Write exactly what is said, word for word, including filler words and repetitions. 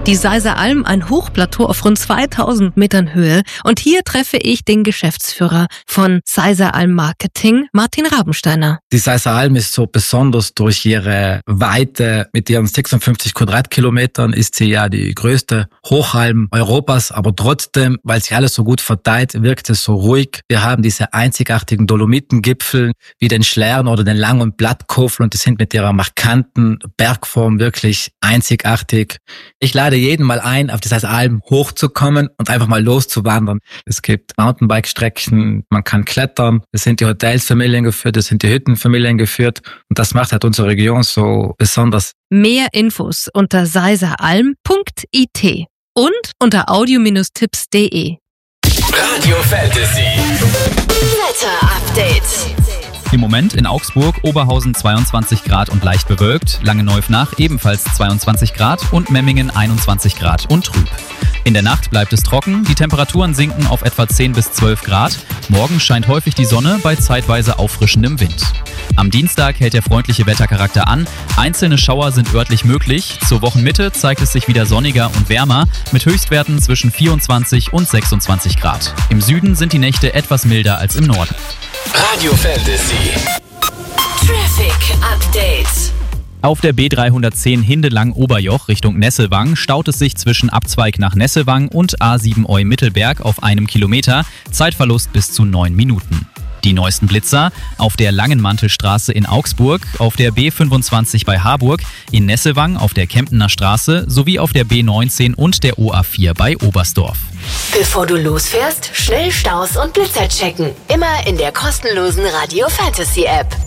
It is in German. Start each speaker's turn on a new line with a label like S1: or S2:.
S1: Die Seiser Alm, ein Hochplateau auf rund zweitausend Metern Höhe. Und hier treffe ich den Geschäftsführer von Seiser Alm Marketing, Martin Rabensteiner.
S2: Die Seiser Alm ist so besonders durch ihre Weite. Mit ihren sechsundfünfzig Quadratkilometern ist sie ja die größte Hochalm Europas. Aber trotzdem, weil sie alles so gut verteilt, wirkt es so ruhig. Wir haben diese einzigartigen Dolomitengipfel wie den Schlern oder den Lang- und Blattkofel. Und die sind mit ihrer markanten Bergform wirklich einzigartig. Ich lade jeden mal ein, auf die Seiser Alm hochzukommen und einfach mal loszuwandern. Es gibt Mountainbike-Strecken, man kann klettern, es sind die Hotels familiengeführt, es sind die Hütten familiengeführt und das macht halt unsere Region so besonders.
S1: Mehr Infos unter seiseralm punkt it und unter audio Bindestrich tipps punkt de.
S3: Radio Fantasy.
S4: Wetter-Update.
S5: Im Moment in Augsburg, Oberhausen zweiundzwanzig Grad und leicht bewölkt, Langenneuf-Nach ebenfalls zweiundzwanzig Grad und Memmingen einundzwanzig Grad und trüb. In der Nacht bleibt es trocken, die Temperaturen sinken auf etwa zehn bis zwölf Grad. Morgen scheint häufig die Sonne bei zeitweise auffrischendem Wind. Am Dienstag hält der freundliche Wettercharakter an, einzelne Schauer sind örtlich möglich. Zur Wochenmitte zeigt es sich wieder sonniger und wärmer mit Höchstwerten zwischen vierundzwanzig und sechsundzwanzig Grad. Im Süden sind die Nächte etwas milder als im Norden.
S3: Radio Fantasy.
S4: Traffic Update.
S5: Auf der B dreihundertzehn Hindelang-Oberjoch Richtung Nesselwang staut es sich zwischen Abzweig nach Nesselwang und A sieben Eu-Mittelberg auf einem Kilometer, Zeitverlust bis zu neun Minuten. Die neuesten Blitzer auf der Langenmantelstraße in Augsburg, auf der B fünfundzwanzig bei Harburg, in Nesselwang auf der Kemptener Straße sowie auf der B neunzehn und der O A vier bei Oberstdorf.
S4: Bevor du losfährst, schnell Staus und Blitzer checken. Immer in der kostenlosen Radio Fantasy App.